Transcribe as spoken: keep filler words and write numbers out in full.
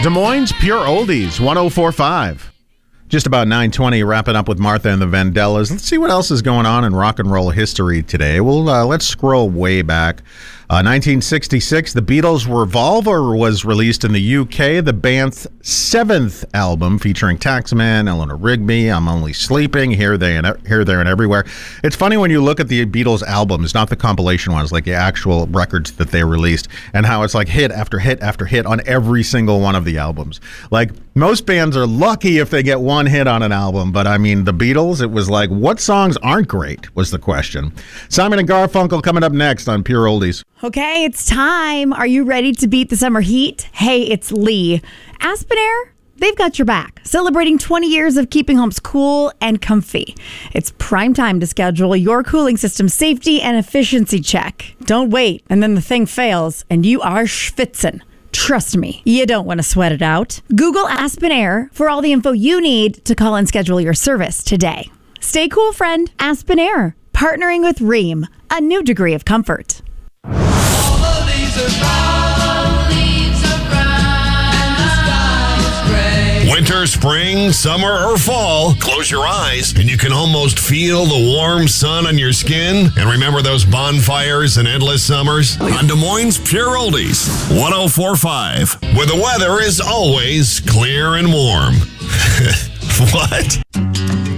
Des Moines Pure Oldies, one oh four point five. Just about nine twenty, wrapping up with Martha and the Vandellas. Let's see what else is going on in rock and roll history today. Well, uh, let's scroll way back. Uh, nineteen sixty-six, the Beatles' Revolver was released in the U K, the band's seventh album featuring Taxman, Eleanor Rigby, I'm Only Sleeping, Here, They, and Here, There, and Everywhere. It's funny when you look at the Beatles' albums, not the compilation ones, like the actual records that they released, and how it's like hit after hit after hit on every single one of the albums. Like, most bands are lucky if they get one hit on an album, but I mean, the Beatles, it was like, what songs aren't great, was the question. Simon and Garfunkel coming up next on Pure Oldies. Okay, it's time. Are you ready to beat the summer heat? Hey, it's Lee. Aspen Air, they've got your back, celebrating twenty years of keeping homes cool and comfy. It's prime time to schedule your cooling system safety and efficiency check. Don't wait, and then the thing fails, and you are schwitzen. Trust me, you don't want to sweat it out. Google Aspen Air for all the info you need to call and schedule your service today. Stay cool, friend. Aspen Air, partnering with Rheem, a new degree of comfort. Winter, spring, summer, or fall, close your eyes and you can almost feel the warm sun on your skin. And remember those bonfires and endless summers? On Des Moines Pure Oldies, one oh four point five, where the weather is always clear and warm. What?